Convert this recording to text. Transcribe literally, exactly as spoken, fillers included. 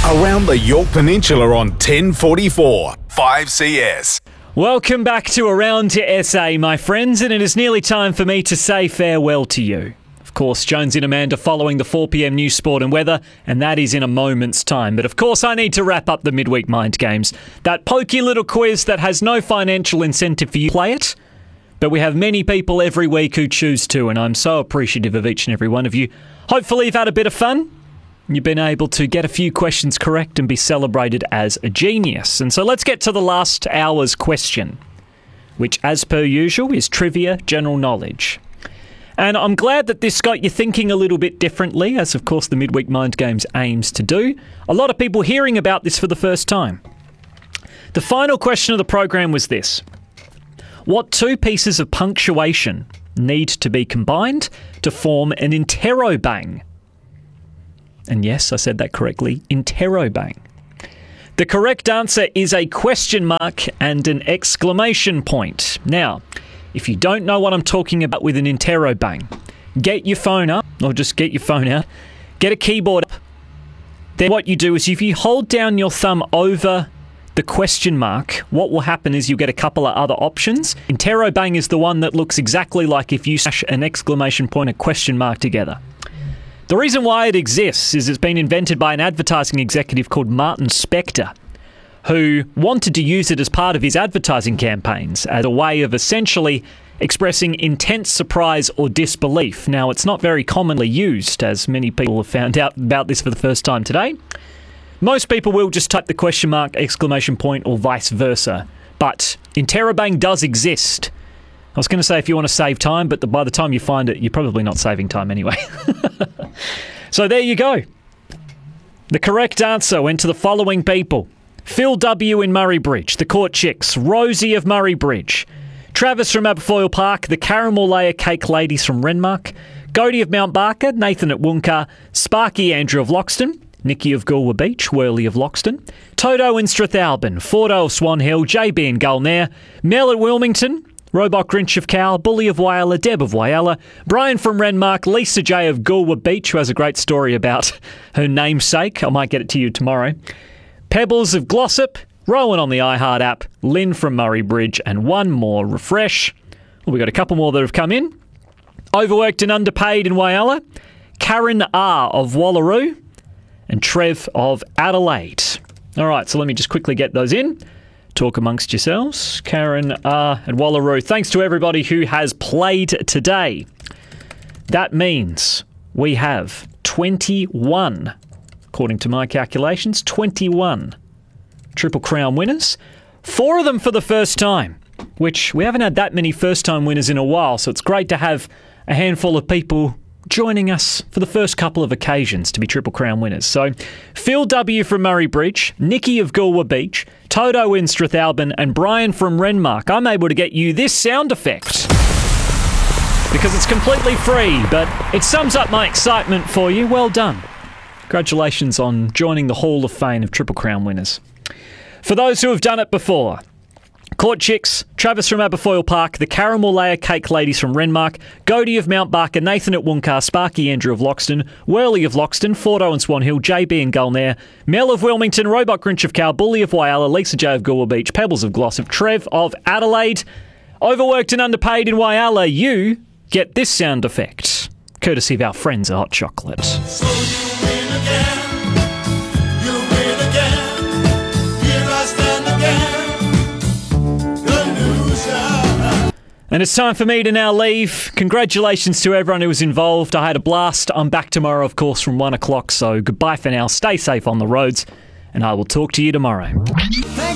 Around the Yorke Peninsula on ten forty-four, five C S. Welcome back to Around to S A, my friends, and it is nearly time for me to say farewell to you. Of course, Jonesy and Amanda following the four p.m. news, sport and weather, and that is in a moment's time. But of course, I need to wrap up the midweek mind games. That pokey little quiz that has no financial incentive for you to play it, but we have many people every week who choose to, and I'm so appreciative of each and every one of you. Hopefully you've had a bit of fun. You've been able to get a few questions correct and be celebrated as a genius. And so let's get to the last hour's question, which, as per usual, is trivia general knowledge. And I'm glad that this got you thinking a little bit differently, as of course the Midweek Mind Games aims to do. A lot of people hearing about this for the first time. The final question of the program was this. What two pieces of punctuation need to be combined to form an interrobang? And yes, I said that correctly, interrobang. The correct answer is a question mark and an exclamation point. Now, if you don't know what I'm talking about with an interrobang, get your phone up, or just get your phone out, get a keyboard up. Then what you do is if you hold down your thumb over the question mark, what will happen is you'll get a couple of other options. Interrobang is the one that looks exactly like if you slash an exclamation point and question mark together. The reason why it exists is it's been invented by an advertising executive called Martin Spector, who wanted to use it as part of his advertising campaigns as a way of essentially expressing intense surprise or disbelief. Now, it's not very commonly used, as many people have found out about this for the first time today. Most people will just type the question mark, exclamation point, or vice versa. But interrobang does exist. I was going to say if you want to save time, but the, by the time you find it, you're probably not saving time anyway. So there you go. The correct answer went to the following people. Phil W. in Murray Bridge, the Court Chicks, Rosie of Murray Bridge, Travis from Aberfoyle Park, the Caramel Layer Cake Ladies from Renmark, Godie of Mount Barker, Nathan at Woonka, Sparky Andrew of Loxton, Nikki of Goolwa Beach, Worley of Loxton, Toto in Strathalbyn, Fordo of Swan Hill, J B in Gulnair, Mel at Wilmington, Robot Grinch of Cowell, Bully of Whyalla, Deb of Whyalla, Brian from Renmark, Lisa J of Goolwa Beach, who has a great story about her namesake. I might get it to you tomorrow. Pebbles of Glossop, Rowan on the iHeart app, Lynn from Murray Bridge, and one more refresh. Well, we've got a couple more that have come in. Overworked and underpaid in Whyalla, Karen R of Wallaroo, and Trev of Adelaide. All right, so let me just quickly get those in. Talk amongst yourselves. Karen R at Wallaroo. Thanks to everybody who has played today. That means we have twenty-one, according to my calculations, twenty-one Triple Crown winners. Four of them for the first time, which we haven't had that many first-time winners in a while, so it's great to have a handful of people joining us for the first couple of occasions to be Triple Crown winners. So, Phil W. from Murray Bridge, Nikki of Goolwa Beach, Toto in Strathalbyn, and Brian from Renmark. I'm able to get you this sound effect because it's completely free, but it sums up my excitement for you. Well done. Congratulations on joining the Hall of Fame of Triple Crown winners. For those who have done it before, Court Chicks, Travis from Aberfoyle Park, the Caramel Layer Cake Ladies from Renmark, Godie of Mount Barker, Nathan at Woonka, Sparky Andrew of Loxton, Worley of Loxton, Fordo and Swan Hill, J B in Gulnair, Mel of Wilmington, Robot Grinch of Cowell, Bully of Whyalla, Lisa J of Goolwa Beach, Pebbles of Glossop, Trev of Adelaide. Overworked and underpaid in Whyalla, you get this sound effect, courtesy of our friends at Hot Chocolate. So you win again, you win again, here I stand again. And it's time for me to now leave. Congratulations to everyone who was involved. I had a blast. I'm back tomorrow, of course, from one o'clock. So goodbye for now. Stay safe on the roads, and I will talk to you tomorrow. Thank